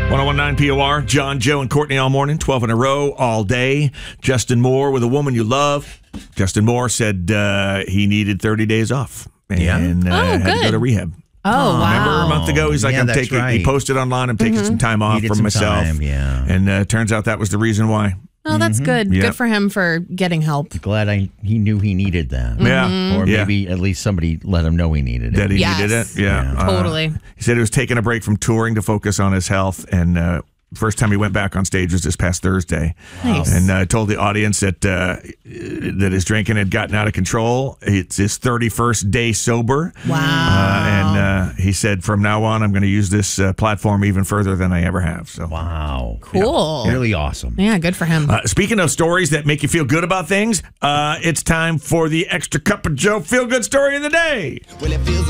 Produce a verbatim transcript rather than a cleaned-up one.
one oh one point nine P O R, John, Joe, and Courtney all morning, twelve in a row, all day. Justin Moore with A Woman You Love. Justin Moore said uh, he needed thirty days off and Yeah. uh, Oh, had to good. go to rehab. Oh, wow. Remember a month ago, he's like, Yeah, I'm that's taking, right. he posted online, I'm taking some time off Needed from some myself. time, yeah. And uh, turns out that was the reason why. Oh, that's good. Yeah. Good for him for getting help. Glad I he knew he needed that. Yeah. Or Yeah. maybe at least somebody let him know he needed it. That he Yes. needed it. Yeah. Yeah. Uh, Totally. he said he was taking a break from touring to focus on his health. And uh, first time he went back on stage was this past Thursday. Nice. And uh, told the audience that uh, that his drinking had gotten out of control. It's his thirty-first day sober. Wow. Uh, and uh, he said, from now on, I'm going to use this uh, platform even further than I ever have. So, Wow. Cool. Really awesome. Yeah, good for him. uh, speaking of stories that make you feel good about things, uh, it's time for the Extra Cup of Joe Feel Good Story of the Day. Well, it feels